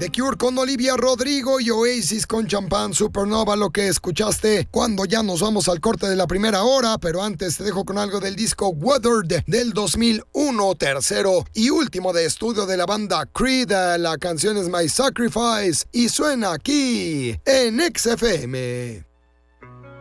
The Cure con Olivia Rodrigo y Oasis con Champagne Supernova, lo que escuchaste cuando ya nos vamos al corte de la primera hora, pero antes te dejo con algo del disco Weathered del 2001, tercero y último de estudio de la banda Creed. La canción es My Sacrifice y suena aquí en XFM.